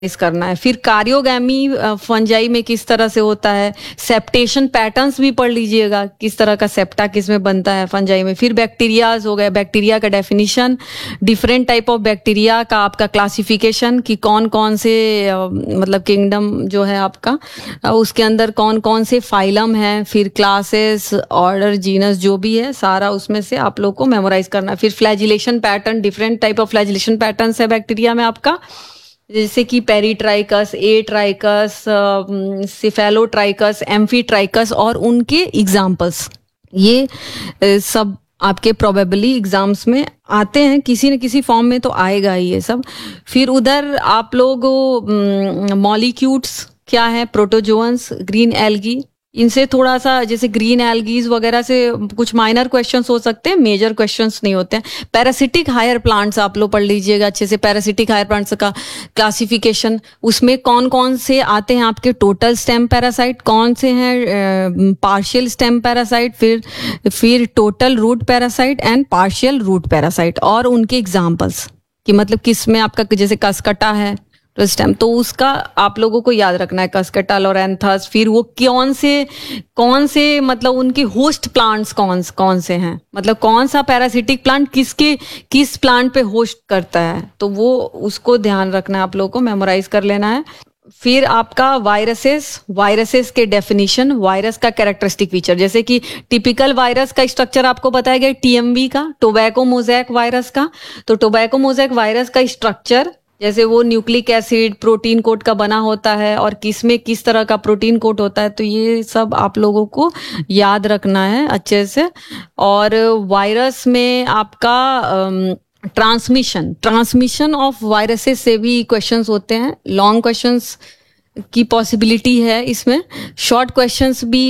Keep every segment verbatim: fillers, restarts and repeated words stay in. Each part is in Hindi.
इस करना है। फिर कार्योगैमी फंजाई में किस तरह से होता है, सेप्टेशन पैटर्न्स भी पढ़ लीजिएगा, किस तरह का सेप्टा किस में बनता है फंजाई में। फिर बैक्टीरियाज हो गए, बैक्टीरिया का definition, different type of bacteria का आपका क्लासिफिकेशन कि कौन कौन से मतलब किंगडम जो है आपका उसके अंदर कौन कौन से फाइलम है, फिर क्लासेस, ऑर्डर, जीनस जो भी है सारा उसमें से आप लोग को मेमोराइज करना। फिर flagellation pattern, different type of flagellation patterns है बैक्टीरिया में आपका, जैसे कि पेरीट्राइकस, ए ट्राइकस, सिफेलोट्राइकस, एम्फीट्राइकस और उनके एग्जाम्पल्स। ये सब आपके प्रोबेबली एग्जाम्स में आते हैं, किसी न किसी फॉर्म में तो आएगा ही ये सब। फिर उधर आप लोग मॉलिक्यूल्स क्या है, प्रोटोजोअन्स, ग्रीन एल्गी, इनसे थोड़ा सा जैसे ग्रीन एल्गीज वगैरह से कुछ माइनर क्वेश्चंस हो सकते हैं, मेजर क्वेश्चंस नहीं होते हैं। पैरासिटिक हायर प्लांट्स आप लोग पढ़ लीजिएगा अच्छे से, पैरासिटिक हायर प्लांट्स का क्लासिफिकेशन, उसमें कौन कौन से आते हैं आपके टोटल स्टेम पैरासाइट, कौन से हैं पार्शियल स्टेम पैरासाइट, फिर फिर total root parasite and partial root parasite और उनके एग्जाम्पल्स कि मतलब किस में आपका जैसे कसकटा है तो स्टेम, तो उसका आप लोगों को याद रखना है, कसकटा, लोरेंथस। फिर वो कौन से कौन से मतलब उनके होस्ट प्लांट्स कौन कौन से हैं, मतलब कौन सा पैरासिटिक प्लांट किसके किस प्लांट पे होस्ट करता है, तो वो उसको ध्यान रखना है, आप लोगों को मेमोराइज कर लेना है। फिर आपका वायरसेस, वायरसेस के डेफिनेशन, वायरस का कैरेक्टरिस्टिक फीचर, जैसे कि टिपिकल वायरस का स्ट्रक्चर आपको बताया गया टीएमवी का, टोबैको मोज़ेक वायरस का। तो टोबैको मोज़ेक वायरस का स्ट्रक्चर जैसे वो न्यूक्लिक एसिड प्रोटीन कोट का बना होता है और किस में किस तरह का प्रोटीन कोट होता है, तो ये सब आप लोगों को याद रखना है अच्छे से। और वायरस में आपका ट्रांसमिशन ट्रांसमिशन ऑफ वायरसेस से भी क्वेश्चंस होते हैं, लॉन्ग क्वेश्चंस की पॉसिबिलिटी है इसमें, शॉर्ट क्वेश्चंस भी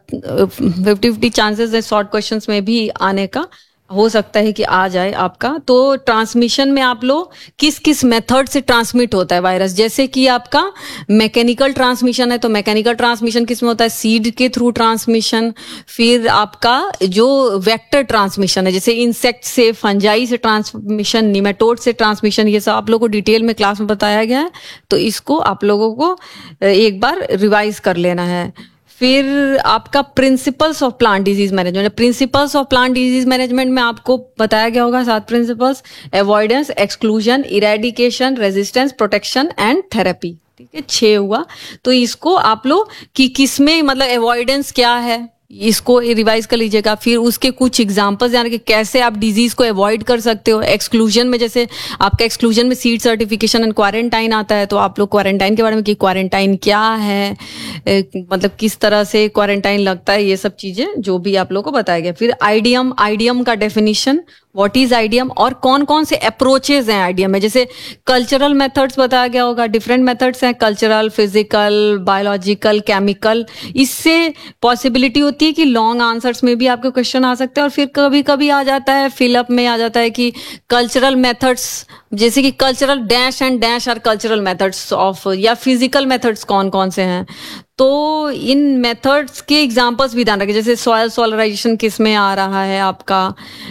फिफ्टी फिफ्टी चांसेस है शॉर्ट क्वेश्चंस में भी आने का, हो सकता है कि आ जाए आपका। तो ट्रांसमिशन में आप लोग किस किस मेथड से ट्रांसमिट होता है वायरस, जैसे कि आपका मैकेनिकल ट्रांसमिशन है, तो मैकेनिकल ट्रांसमिशन किस में होता है, सीड के थ्रू ट्रांसमिशन। फिर आपका जो वेक्टर ट्रांसमिशन है, जैसे इंसेक्ट से, फंजाई से ट्रांसमिशन, निमेटोड से ट्रांसमिशन, ये सब आप लोगों को डिटेल में क्लास में बताया गया है, तो इसको आप लोगों को एक बार रिवाइज कर लेना है। फिर आपका principles of plant disease management, principles of plant disease management में आपको बताया गया होगा सात principles, avoidance, exclusion, eradication, resistance, protection and therapy. ठीक है, छह हुआ। तो इसको आप लोग कि किसमें मतलब अवॉइडेंस क्या है, इसको रिवाइज कर लीजिएगा। फिर उसके कुछ एग्जांपल्स यानी कि कैसे आप डिजीज को अवॉइड कर सकते हो। एक्सक्लूजन में जैसे आपका एक्सक्लूजन में सीड सर्टिफिकेशन एंड क्वारंटाइन आता है, तो आप लोग क्वारंटाइन के बारे में कि क्वारंटाइन क्या है, ए, मतलब किस तरह से क्वारंटाइन लगता है, ये सब चीजें जो भी आप लोग को बताया गया। फिर आईडीएम, आईडीएम का डेफिनेशन, व्हाट इज आईडीएम और कौन कौन से अप्रोचेज हैं आईडीएम में, जैसे कल्चरल मेथड्स बताया गया होगा, डिफरेंट मेथड्स हैं, कल्चरल, फिजिकल, बायोलॉजिकल, केमिकल। इससे पॉसिबिलिटी होती है कि लॉन्ग आंसर्स में भी आपके क्वेश्चन आ सकते हैं। और फिर कभी कभी आ जाता है फिलअप में आ जाता है कि कल्चरल मेथड्स, जैसे कि cultural dash and dash are cultural methods of, या फिजिकल मेथड्स कौन कौन से हैं, तो इन मेथड्स के एग्जांपल्स भी ध्यान रखें, जैसे सॉइल सोलराइजेशन किस में आ रहा है आपका,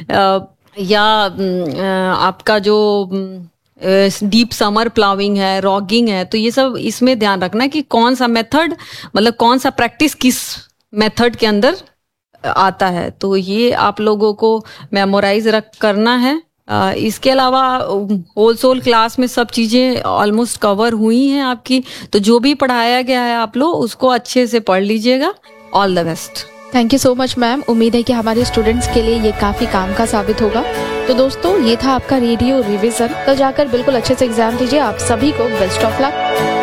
या आपका जो डीप समर प्लाविंग है, रॉगिंग है, तो ये सब इसमें ध्यान रखना है कि कौन सा मेथड मतलब कौन सा प्रैक्टिस किस मेथड के अंदर आता है, तो ये आप लोगों को मेमोराइज रख करना है। इसके अलावा होल सोल क्लास में सब चीज़ें ऑलमोस्ट कवर हुई हैं आपकी, तो जो भी पढ़ाया गया है आप लोग उसको अच्छे से पढ़ लीजिएगा। All the best. Thank you so much ma'am. उम्मीद है कि हमारे स्टूडेंट्स के लिए ये काफ़ी काम का साबित होगा। तो दोस्तों, ये था आपका रेडियो रिवीजन। कल जाकर बिल्कुल अच्छे से एग्जाम दीजिए। आप सभी को बेस्ट ऑफ लक।